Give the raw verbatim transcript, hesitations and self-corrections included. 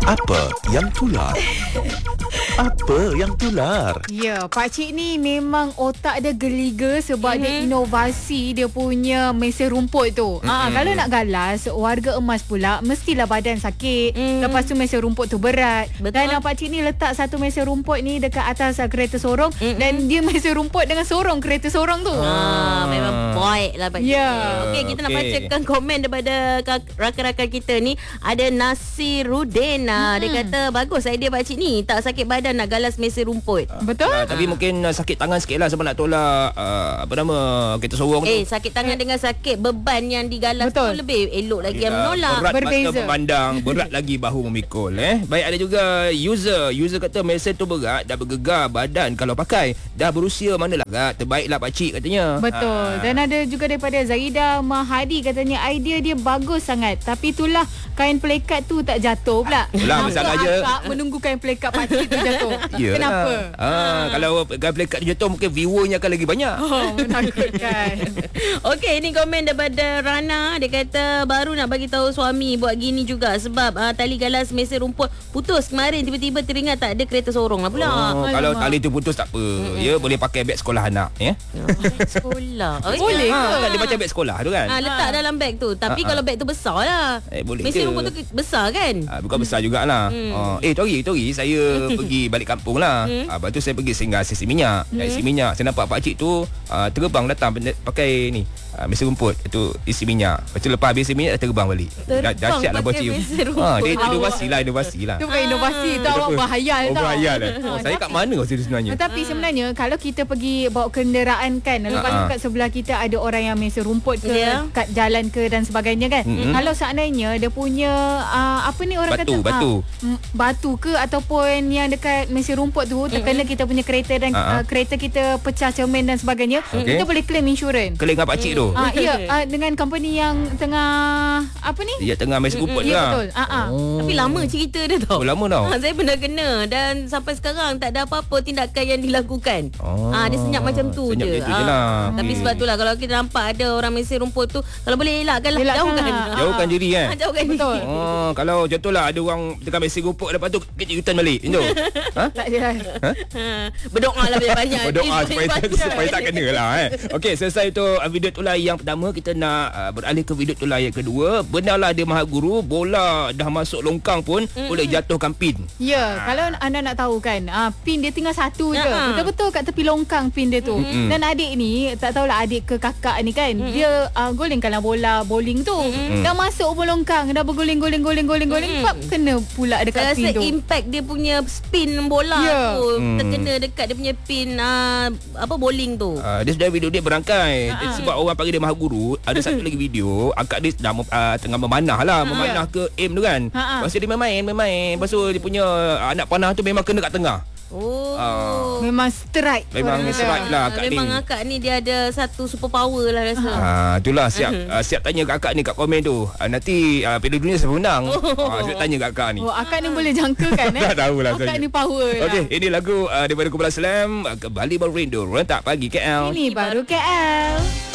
Apa yang tular? Apa yang tular? Ya, pakcik ni memang otak dia geliga sebab mm-hmm. dia inovasi dia punya mesin rumput tu. Mm-hmm. Ah, kalau nak galas, warga emas pula mestilah badan sakit. Mm. Lepas tu mesin rumput tu berat. Betul. Dan uh, pakcik ni letak satu mesin rumput ni dekat atas uh, kereta sorong mm-hmm. dan dia mesin rumput dengan sorong kereta sorong tu. Ah, memang baik lah pakcik. Ya. Okey, kita okay. nak bacakan komen daripada rakan-rakan kita ni. Ada Nasirudin. Hmm. Dia kata bagus idea pakcik ni, tak sakit badan nak galas mesin rumput. Betul. Uh, tapi mungkin uh, sakit tangan sikit lah sebab nak tolak uh, apa nama kereta sorong eh, tu. Eh sakit tangan eh. dengan sakit beban yang digalas Betul. tu lebih elok lagi Yelah, yang menolak. Berat Berbeza. mata memandang, berat lagi bahu memikul. Eh, baik, ada juga user. User kata mesin tu berat, dah bergegar badan kalau pakai. Dah berusia manalah rat, terbaiklah pakcik katanya. Betul. Ha. Dan ada juga daripada Zaida Mahadi katanya idea dia bagus sangat. Tapi itulah kain pelekat tu tak jatuh pula. Itulah masalahnya. Akak menunggu kain pelekat pakcik tu jatuh. Yalah. Kenapa? Ha, ha. Kalau kain pelekat tu jatuh mungkin viewernya akan lagi banyak. Oh, menakutkan. Okey, ini komen daripada Rana. Dia kata baru nak bagi tahu suami buat gini juga sebab uh, tali galas mesin rumput putus kemarin, tiba-tiba teringat tak ada kereta sorong lah pula. Oh, kalau tali tu putus tak apa. Mm-hmm. Ya, boleh pakai beg sekolah anak ya. Sekolah. Oh, boleh ya. ke? Ha, dia macam beg sekolah tu kan. Ha, letak ha. dalam beg tu. Tapi ha, kalau beg tu besar lah. Eh, boleh mesin je. rumput tu besar kan? Ha, bukan besar jugalah. Hmm. Oh, eh, tu hari, tu hari saya pergi balik kampung lah. Hmm. Ha, lepas tu saya pergi singgah sesi minyak. Hmm. Isi minyak. Saya nampak pakcik tu uh, terbang datang pakai ni. Uh, mesin rumput itu isi minyak. Lepas tu lepas habis isi minyak dah terbang balik. Terbang dahsyatlah pakai bocil. mesin rumput. Ha, dia inovasi lah, inovasi lah. Itu bukan inovasi, tu awak berhayal Oh, tau. berhayal eh. Oh, saya kat mana rasa dia sebenarnya? Tapi sebenarnya kalau kita pergi bawa kenderaan kan, lepas tu kat sebelah kita ada orang yang mesin rumput ke, yeah. kat jalan ke dan sebagainya kan. Mm-hmm. Kalau seandainya dia punya uh, apa ni orang batu, kata batu. Uh, batu ke ataupun yang dekat mesin rumput tu terkena mm-hmm. kita punya kereta dan uh-huh. uh, kereta kita pecah cermin dan sebagainya, okay. kita boleh claim insurans. Keleng dengan pakcik tu. Ah, ya, uh, dengan company yang tengah apa ni? Ya, tengah mesin rumput Ya, lah. betul. Uh-huh. Oh. Tapi lama cerita dia tau. Oh, lama tau. Ha, saya pernah kena dan sampai sekarang tak ada apa-apa tindakan yang dilakukan. Oh. Ha, dia senyap macam tu senyap je. Senyap je lah. Ha, tapi okay. sebab tu lah kalau kita nampak ada orang mesin rumput tu, kalau boleh elakkan lah. Elakkan Jauhkan. lah. Jauhkan diri kan. Ha, jauhkan Betul. diri. Oh, kalau contohlah ada orang dekat mesin rumput lepas tu kecil return balik. Macam tu. Ha? Tak ada. Ha, berdoa lah banyak-banyak. Berdoa supaya, supaya tak kena lah eh. Okey, selesai tu video tulai yang pertama. Kita nak uh, beralih ke video tulai yang kedua. Benarlah dia Maha Guru, bola dah masuk longkang pun mm-hmm. boleh jatuhkan pin. Ya, ha. Kalau anda nak tahu kan, uh, pin dia tinggal satu je. Uh-huh. Betul-betul kat tepi longkang pin dia tu. Mm-hmm. Dan adik ni, tak tahulah adik ke kakak ni kan, mm-hmm. dia uh, golingkanlah bola bowling tu. Mm-hmm. Dah masuk pun longkang, dah berguling-guling-guling-guling-guling, mm-hmm. pap kena pula dekat saya pin rasa tu. impact dia punya spin bola yeah. tu hmm. terkena dekat dia punya pin uh, apa bowling tu. Uh, dia sudah video dia berangkai. Uh-huh. Dia, sebab orang panggil dia Maha Guru, ada satu lagi video akak dia sedang uh, tengah memanah lah, uh-huh. memanah ke aim tu kan. Uh-huh. Lepas tu dia main-main, main-main. Lepas tu dia punya anak panah tu memang kena kat tengah. Oh. Uh, memang strike. Memang strike lah akak memang ni. akak ni dia ada satu super power lah rasa. Ha, itulah siap uh-huh. uh, siap tanya kat akak ni kat komen tu. Uh, nanti uh, Piala Dunia siapa menang? Oh. Uh, siap tanya kat akak ni. Oh, akak ni boleh jangkakan eh. Tak tahulah akak saya. ni power lah. Okey, ini lagu uh, daripada Kumpulan Slam, uh, Kembali Baru Rindu, Rentak Pagi K L. Ini baru K L.